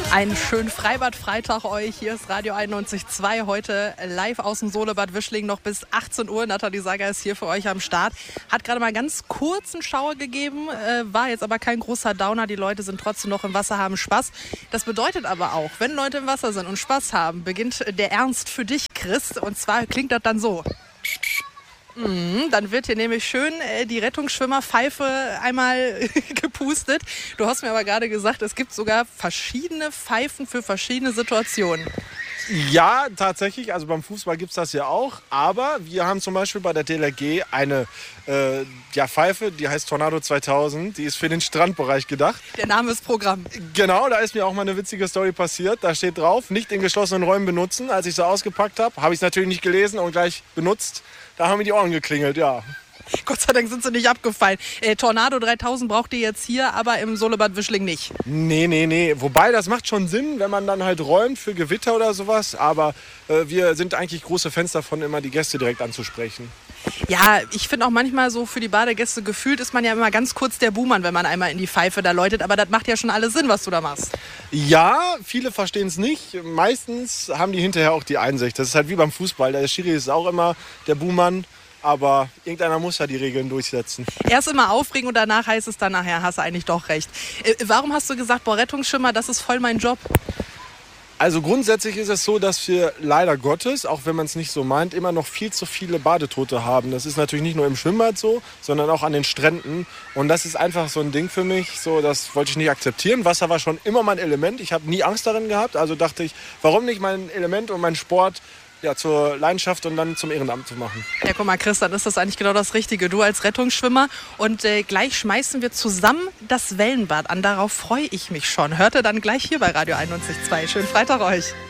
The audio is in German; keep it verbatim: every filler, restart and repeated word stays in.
Einen schönen Freibad-Freitag euch. Hier ist Radio einundneunzig Komma zwei. Heute live aus dem Solebad Wischling noch bis achtzehn Uhr. Nathalie Sager ist hier für euch am Start. Hat gerade mal ganz kurzen Schauer gegeben, äh, war jetzt aber kein großer Downer. Die Leute sind trotzdem noch im Wasser, haben Spaß. Das bedeutet aber auch, wenn Leute im Wasser sind und Spaß haben, beginnt der Ernst für dich, Chris. Und zwar klingt das dann so. Mhm, dann wird hier nämlich schön äh, die Rettungsschwimmerpfeife einmal gepustet. Du hast mir aber gerade gesagt, es gibt sogar verschiedene Pfeifen für verschiedene Situationen. Ja, tatsächlich. Also beim Fußball gibt es das ja auch. Aber wir haben zum Beispiel bei der D L R G eine äh, ja, Pfeife, die heißt Tornado zweitausend. Die ist für den Strandbereich gedacht. Der Name ist Programm. Genau, da ist mir auch mal eine witzige Story passiert. Da steht drauf, nicht in geschlossenen Räumen benutzen. Als ich so ausgepackt habe, habe ich es natürlich nicht gelesen und gleich benutzt. Da haben mir die Ohren geklingelt, ja. Gott sei Dank sind sie nicht abgefallen. Äh, Tornado dreitausend braucht ihr jetzt hier, aber im Solebad Wischling nicht. Nee, nee, nee. Wobei, das macht schon Sinn, wenn man dann halt räumt für Gewitter oder sowas. Aber äh, wir sind eigentlich große Fans davon, immer die Gäste direkt anzusprechen. Ja, ich finde auch manchmal so für die Badegäste gefühlt ist man ja immer ganz kurz der Buhmann, wenn man einmal in die Pfeife da läutet. Aber das macht ja schon alles Sinn, was du da machst. Ja, viele verstehen es nicht. Meistens haben die hinterher auch die Einsicht. Das ist halt wie beim Fußball. Der Schiri ist auch immer der Buhmann. Aber irgendeiner muss ja die Regeln durchsetzen. Erst immer aufregen und danach heißt es dann nachher, hast du eigentlich doch recht. Äh, warum hast du gesagt, boah, Rettungsschwimmer, das ist voll mein Job? Also grundsätzlich ist es so, dass wir leider Gottes, auch wenn man es nicht so meint, immer noch viel zu viele Badetote haben. Das ist natürlich nicht nur im Schwimmbad so, sondern auch an den Stränden. Und das ist einfach so ein Ding für mich, so, das wollte ich nicht akzeptieren. Wasser war schon immer mein Element. Ich habe nie Angst darin gehabt. Also dachte ich, warum nicht mein Element und mein Sport ja, zur Leidenschaft und dann zum Ehrenamt zu machen. Ja, guck mal, Chris, dann ist das eigentlich genau das Richtige. Du als Rettungsschwimmer. Und äh, gleich schmeißen wir zusammen das Wellenbad an. Darauf freue ich mich schon. Hört ihr dann gleich hier bei Radio einundneunzig Komma zwei. Schönen Freitag euch.